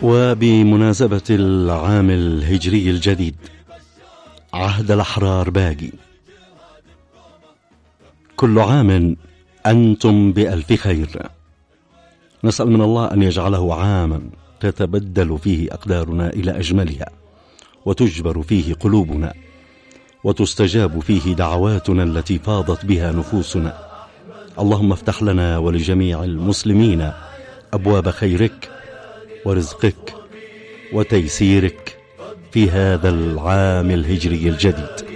وبمناسبة العام الهجري الجديد، عهد الأحرار باقي، كل عام أنتم بألف خير. نسأل من الله أن يجعله عاما تتبدل فيه أقدارنا إلى أجملها، وتجبر فيه قلوبنا، وتستجاب فيه دعواتنا التي فاضت بها نفوسنا. اللهم افتح لنا ولجميع المسلمين أبواب خيرك ورزقك وتيسيرك في هذا العام الهجري الجديد.